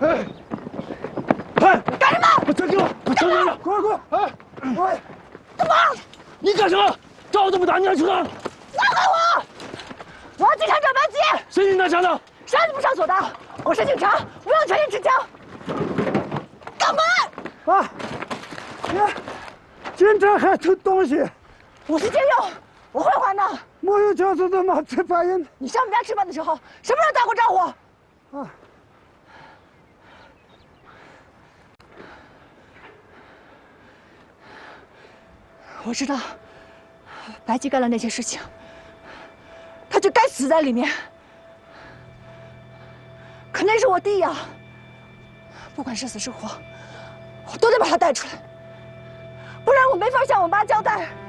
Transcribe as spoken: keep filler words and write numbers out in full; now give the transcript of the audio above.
哎，哎， 干什么？ 站住！站住！快快！哎，喂， 干嘛？ 你干什么？招这么大，你还出来？ 放开我！我要警察找白吉。 谁是你拿枪的？ 谁让你不上锁的？我是警察，我有权利持枪。干嘛？ 啊！你警察还偷东西？ 我是借用，我会还的。 没有交出的吗？这把人， 你上我们家吃饭的时候，什么时候打过招呼？啊！我知道，白吉干了那些事情，他就该死在里面。可那是我弟呀，不管是死是活，我都得把他带出来，不然我没法向我妈交代。